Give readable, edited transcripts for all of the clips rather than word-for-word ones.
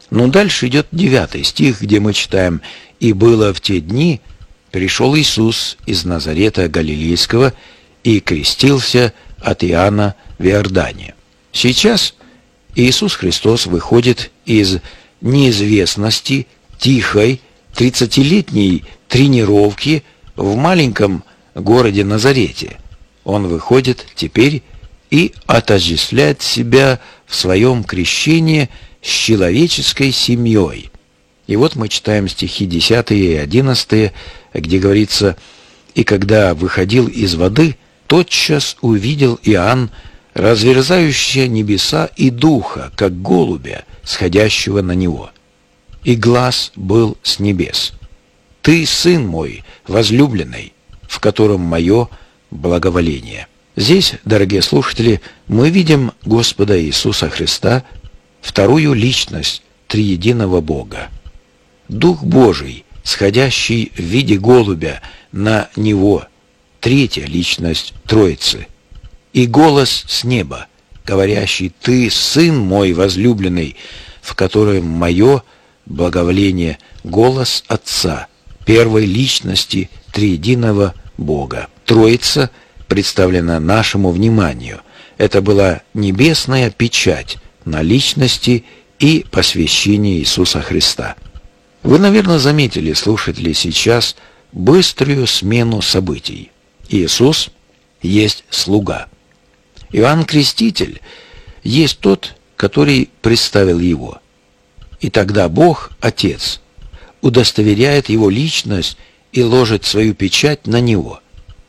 Но дальше идет 9 стих, где мы читаем: «И было в те дни, пришел Иисус из Назарета Галилейского и крестился от Иоанна в Иордане». Сейчас Иисус Христос выходит из неизвестности, тихой, 30-летней тренировки в маленьком городе Назарете. Он выходит теперь и отождествляет себя в своем крещении с человеческой семьей. И вот мы читаем стихи 10 и 11, где говорится: «И когда выходил из воды, тотчас увидел Иоанн разверзающие небеса и духа, как голубя, сходящего на него. И глас был с небес: Ты, Сын мой, возлюбленный, в котором мое благоволение». Здесь, дорогие слушатели, мы видим Господа Иисуса Христа, вторую личность триединого Бога. Дух Божий, сходящий в виде голубя на Него, третья личность Троицы. И голос с неба, говорящий: «Ты, Сын мой возлюбленный, в котором мое благоволение», голос Отца, первой личности триединого Бога. Троица представлена нашему вниманию. Это была небесная печать на личности и посвящении Иисуса Христа. Вы, наверное, заметили, слушатели, сейчас быструю смену событий. Иисус есть слуга. Иоанн Креститель есть тот, который представил его. И тогда Бог, Отец, удостоверяет его личность и ложит свою печать на него.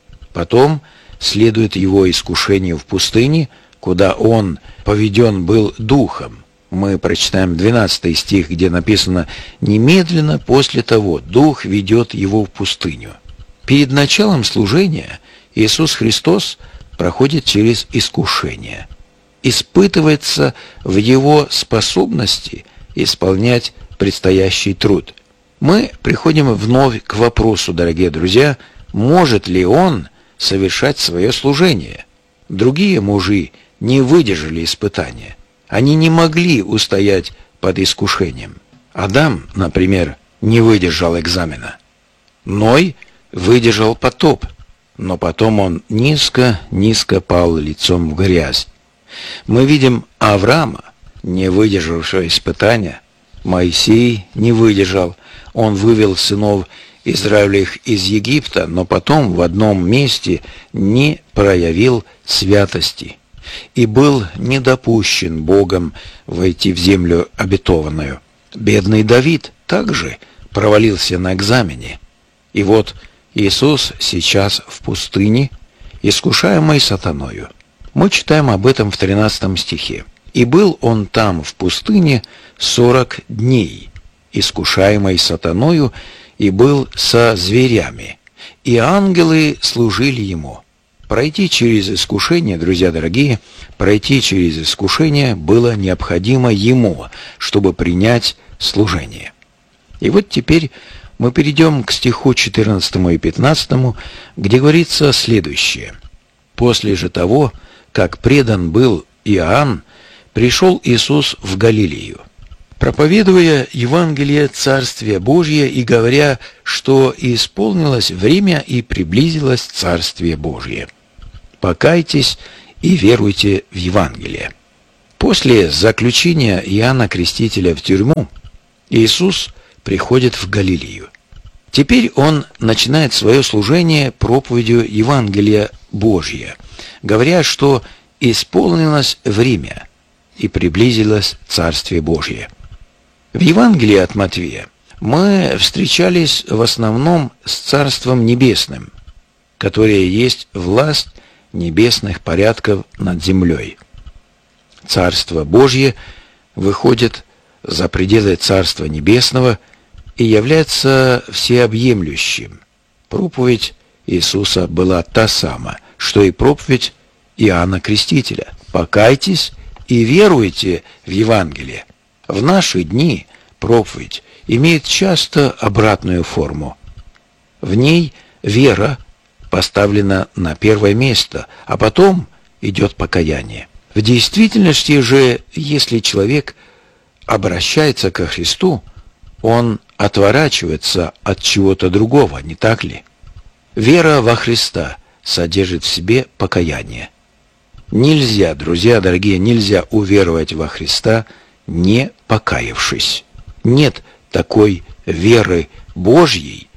Потом следует его искушению в пустыне, куда он поведен был духом. Мы прочитаем 12 стих, где написано: «Немедленно после того дух ведет его в пустыню». Перед началом служения Иисус Христос проходит через искушение. Испытывается в его способности исполнять предстоящий труд. Мы приходим вновь к вопросу, дорогие друзья, может ли он совершать свое служение? Другие мужи не выдержали испытания. Они не могли устоять под искушением. Адам, например, не выдержал экзамена. Ной выдержал потоп, но потом он низко пал лицом в грязь. Мы видим Авраама, не выдержавшего испытания. Моисей не выдержал. Он вывел сынов Израилевых из Египта, но потом в одном месте не проявил святости и был не допущен Богом войти в землю обетованную. Бедный Давид также провалился на экзамене. И вот Иисус сейчас в пустыне, искушаемый сатаною. Мы читаем об этом в 13 стихе. «И был он там в пустыне 40 дней, искушаемый сатаною, и был со зверями, и ангелы служили ему». Пройти через искушение, друзья дорогие, пройти через искушение было необходимо ему, чтобы принять служение. И вот теперь мы перейдем к стиху 14 и 15, где говорится следующее: «После же того, как предан был Иоанн, пришел Иисус в Галилею, проповедуя Евангелие Царствия Божия и говоря, что исполнилось время и приблизилось Царствие Божие. Покайтесь и веруйте в Евангелие». После заключения Иоанна Крестителя в тюрьму Иисус приходит в Галилею. Теперь он начинает свое служение проповедью Евангелия Божия, говоря, что исполнилось время и приблизилось Царствие Божие. В Евангелии от Матвея мы встречались в основном с Царством Небесным, которое есть власть небесных порядков над землей. Царство Божье выходит за пределы Царства Небесного и является всеобъемлющим. Проповедь Иисуса была та сама, что и проповедь Иоанна Крестителя. «Покайтесь и веруйте в Евангелие». В наши дни проповедь имеет часто обратную форму. В ней вера поставлена на первое место, а потом идет покаяние. В действительности же, если человек обращается ко Христу, он отворачивается от чего-то другого, не так ли? Вера во Христа содержит в себе покаяние. Нельзя, друзья дорогие, нельзя уверовать во Христа, не покаявшись. Нет такой веры Божьей,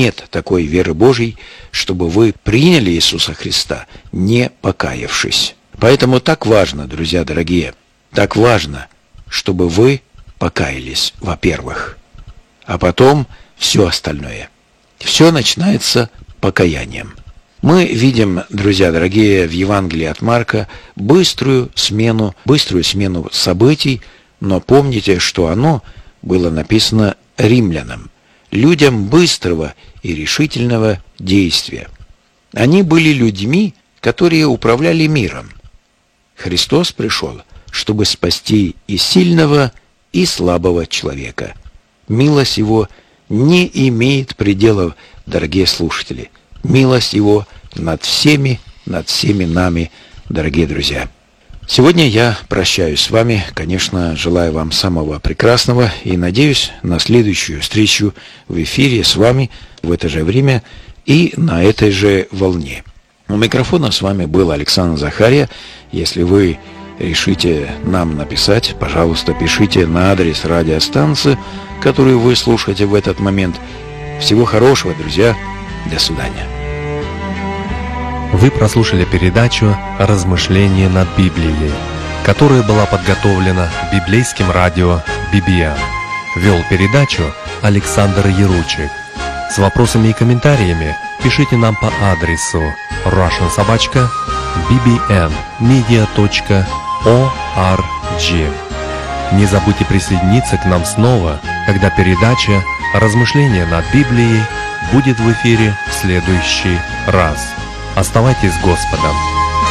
чтобы вы приняли Иисуса Христа, не покаявшись. Поэтому так важно, друзья дорогие, так важно, чтобы вы покаялись, во-первых, а потом все остальное. Все начинается покаянием. Мы видим, друзья дорогие, в Евангелии от Марка быструю смену событий, но помните, что оно было написано римлянам, людям быстрого и решительного действия. Они были людьми, которые управляли миром. Христос пришел, чтобы спасти и сильного, и слабого человека. Милость Его не имеет пределов, дорогие слушатели. Милость Его над всеми нами, дорогие друзья. Сегодня я прощаюсь с вами, конечно, желаю вам самого прекрасного и надеюсь на следующую встречу в эфире с вами в это же время и на этой же волне. У микрофона с вами был Александр Захария. Если вы решите нам написать, пожалуйста, пишите на адрес радиостанции, которую вы слушаете в этот момент. Всего хорошего, друзья. До свидания. Вы прослушали передачу «Размышления над Библией», которая была подготовлена библейским радио BBM. Вел передачу Александр Яручик. С вопросами и комментариями пишите нам по адресу russian@bbnmedia.org. Не забудьте присоединиться к нам снова, когда передача «Размышления над Библией» будет в эфире в следующий раз. Оставайтесь с Господом.